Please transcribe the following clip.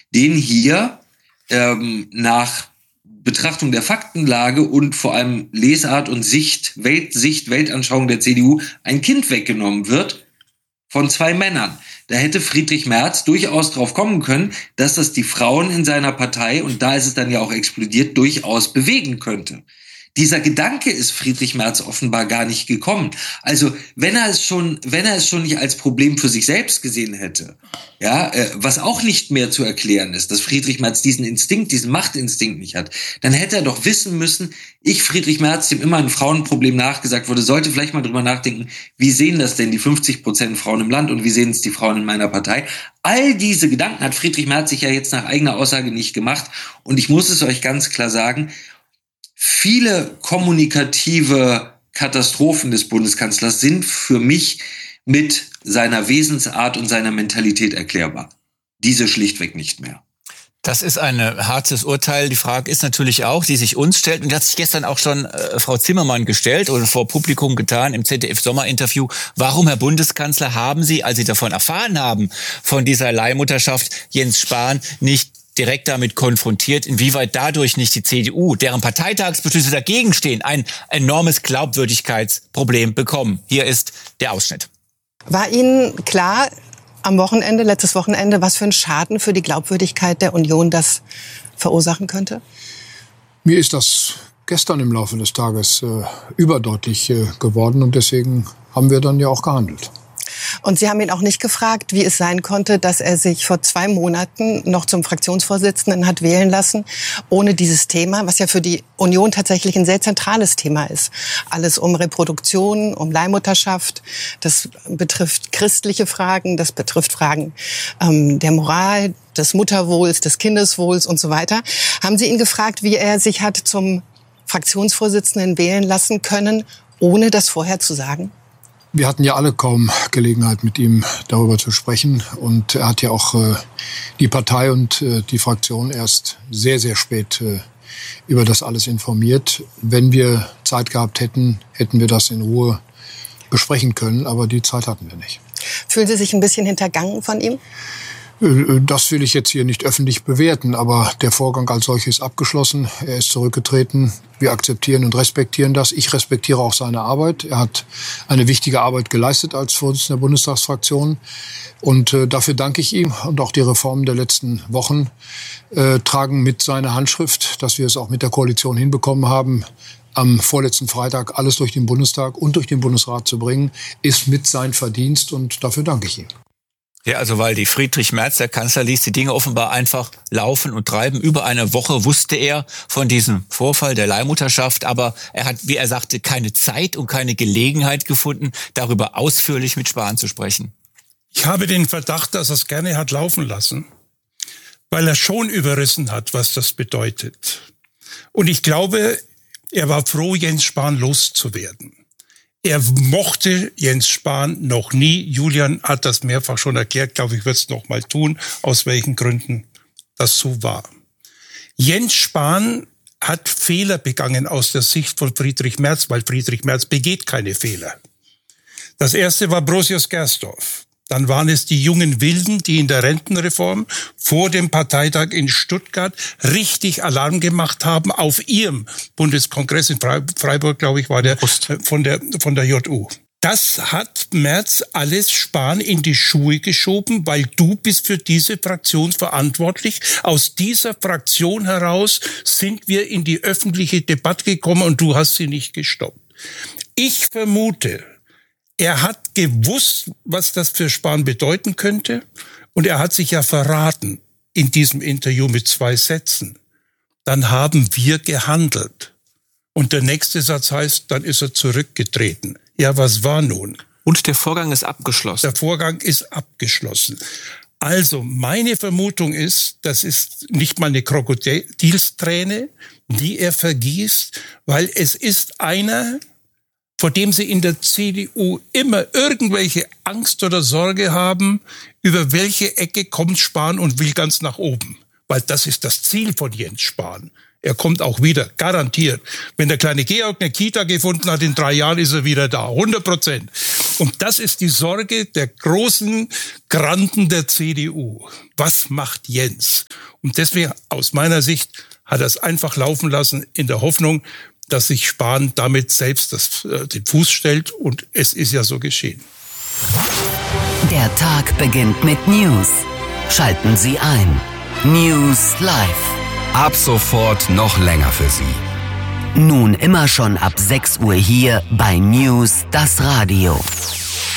den hier nach Betrachtung der Faktenlage und vor allem Lesart und Weltanschauung der CDU ein Kind weggenommen wird von 2 Männern. Da hätte Friedrich Merz durchaus drauf kommen können, dass das die Frauen in seiner Partei, und da ist es dann ja auch explodiert, durchaus bewegen könnte. Dieser Gedanke ist Friedrich Merz offenbar gar nicht gekommen. Also wenn er es schon nicht als Problem für sich selbst gesehen hätte, ja, was auch nicht mehr zu erklären ist, dass Friedrich Merz diesen Machtinstinkt nicht hat, dann hätte er doch wissen müssen, Friedrich Merz, dem immer ein Frauenproblem nachgesagt wurde, sollte vielleicht mal drüber nachdenken, wie sehen das denn die 50% Frauen im Land und wie sehen es die Frauen in meiner Partei? All diese Gedanken hat Friedrich Merz sich ja jetzt nach eigener Aussage nicht gemacht. Und ich muss es euch ganz klar sagen, viele kommunikative Katastrophen des Bundeskanzlers sind für mich mit seiner Wesensart und seiner Mentalität erklärbar. Diese schlichtweg nicht mehr. Das ist ein hartes Urteil. Die Frage ist natürlich auch, die sich uns stellt, und die hat sich gestern auch schon Frau Zimmermann gestellt oder vor Publikum getan im ZDF-Sommerinterview. Warum, Herr Bundeskanzler, haben Sie, als Sie davon erfahren haben, von dieser Leihmutterschaft, Jens Spahn nicht direkt damit konfrontiert, inwieweit dadurch nicht die CDU, deren Parteitagsbeschlüsse dagegen stehen, ein enormes Glaubwürdigkeitsproblem bekommen? Hier ist der Ausschnitt. War Ihnen klar letztes Wochenende, was für einen Schaden für die Glaubwürdigkeit der Union das verursachen könnte? Mir ist das gestern im Laufe des Tages überdeutlich geworden und deswegen haben wir dann ja auch gehandelt. Und Sie haben ihn auch nicht gefragt, wie es sein konnte, dass er sich vor 2 Monaten noch zum Fraktionsvorsitzenden hat wählen lassen, ohne dieses Thema, was ja für die Union tatsächlich ein sehr zentrales Thema ist. Alles um Reproduktion, um Leihmutterschaft, das betrifft christliche Fragen, das betrifft Fragen der Moral, des Mutterwohls, des Kindeswohls und so weiter. Haben Sie ihn gefragt, wie er sich hat zum Fraktionsvorsitzenden wählen lassen können, ohne das vorher zu sagen? Wir hatten ja alle kaum Gelegenheit, mit ihm darüber zu sprechen. Und er hat ja auch die Partei und die Fraktion erst sehr, sehr spät über das alles informiert. Wenn wir Zeit gehabt hätten, hätten wir das in Ruhe besprechen können. Aber die Zeit hatten wir nicht. Fühlen Sie sich ein bisschen hintergangen von ihm? Das will ich jetzt hier nicht öffentlich bewerten, aber der Vorgang als solches ist abgeschlossen. Er ist zurückgetreten. Wir akzeptieren und respektieren das. Ich respektiere auch seine Arbeit. Er hat eine wichtige Arbeit geleistet als Vorsitzender der Bundestagsfraktion. Und dafür danke ich ihm. Und auch die Reformen der letzten Wochen tragen mit seiner Handschrift, dass wir es auch mit der Koalition hinbekommen haben, am vorletzten Freitag alles durch den Bundestag und durch den Bundesrat zu bringen, ist mit sein Verdienst. Und dafür danke ich ihm. Ja, also weil die Friedrich Merz, der Kanzler, ließ die Dinge offenbar einfach laufen und treiben. Über eine Woche wusste er von diesem Vorfall der Leihmutterschaft, aber er hat, wie er sagte, keine Zeit und keine Gelegenheit gefunden, darüber ausführlich mit Spahn zu sprechen. Ich habe den Verdacht, dass er es gerne hat laufen lassen, weil er schon überrissen hat, was das bedeutet. Und ich glaube, er war froh, Jens Spahn loszuwerden. Er mochte Jens Spahn noch nie. Julian hat das mehrfach schon erklärt, glaube ich, wird es noch mal tun, aus welchen Gründen das so war. Jens Spahn hat Fehler begangen aus der Sicht von Friedrich Merz, weil Friedrich Merz begeht keine Fehler. Das erste war Brosius Gersdorf. Dann waren es die jungen Wilden, die in der Rentenreform vor dem Parteitag in Stuttgart richtig Alarm gemacht haben auf ihrem Bundeskongress in Freiburg, glaube ich, war der von der JU. Das hat Merz alles Spahn in die Schuhe geschoben, weil du bist für diese Fraktion verantwortlich. Aus dieser Fraktion heraus sind wir in die öffentliche Debatte gekommen und du hast sie nicht gestoppt. Ich vermute, er hat gewusst, was das für Spahn bedeuten könnte. Und er hat sich ja verraten in diesem Interview mit 2 Sätzen. Dann haben wir gehandelt. Und der nächste Satz heißt, dann ist er zurückgetreten. Ja, was war nun? Und der Vorgang ist abgeschlossen. Der Vorgang ist abgeschlossen. Also meine Vermutung ist, das ist nicht mal eine Krokodilsträne, die er vergießt, weil es ist einer, vor dem sie in der CDU immer irgendwelche Angst oder Sorge haben, über welche Ecke kommt Spahn und will ganz nach oben. Weil das ist das Ziel von Jens Spahn. Er kommt auch wieder, garantiert. Wenn der kleine Georg eine Kita gefunden hat, in 3 Jahren ist er wieder da, 100%. Und das ist die Sorge der großen Granden der CDU. Was macht Jens? Und deswegen, aus meiner Sicht, hat er es einfach laufen lassen in der Hoffnung, dass sich Spahn damit selbst den Fuß stellt. Und es ist ja so geschehen. Der Tag beginnt mit News. Schalten Sie ein. News Live. Ab sofort noch länger für Sie. Nun immer schon ab 6 Uhr hier bei News, das Radio.